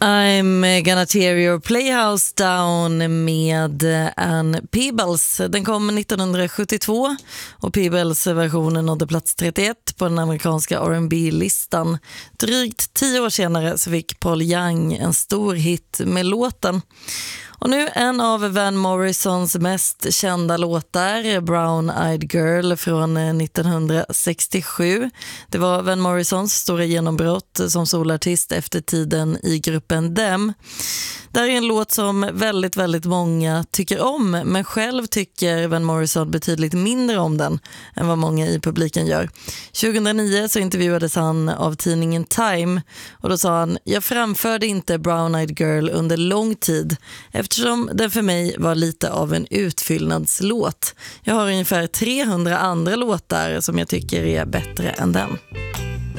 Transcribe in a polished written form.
I'm gonna tear your playhouse down med Ann Peebles. Den kom 1972 och Peebles-versionen nådde plats 31 på den amerikanska R&B-listan. Drygt 10 år senare så fick Paul Young en stor hit med låten. Och nu en av Van Morrisons mest kända låtar, Brown Eyed Girl från 1967. Det var Van Morrisons stora genombrott som solartist efter tiden i gruppen Them. Det här är en låt som väldigt, väldigt många tycker om, men själv tycker Van Morrison betydligt mindre om den än vad många i publiken gör. 2009 så intervjuades han av tidningen Time och då sa han: "Jag framförde inte Brown Eyed Girl under lång tid eftersom den för mig var lite av en utfyllnadslåt. Jag har ungefär 300 andra låtar som jag tycker är bättre än den."